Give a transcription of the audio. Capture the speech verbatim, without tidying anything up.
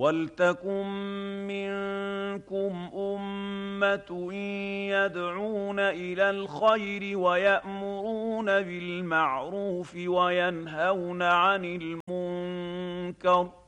وَلْتَكُن مِّنكُمْ أُمَّةٌ يَدْعُونَ إِلَى الْخَيْرِ وَيَأْمُرُونَ بِالْمَعْرُوفِ وَيَنْهَوْنَ عَنِ الْمُنكَرِ